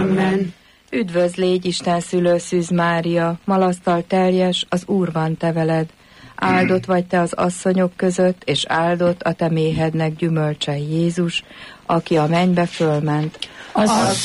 Amen. Üdvözl légy Isten szülő Szűz Mária, malasztal teljes, az Úr van te veled. Áldott vagy te az asszonyok között, és áldott a te méhednek gyümölcse Jézus, aki a mennybe fölment. Az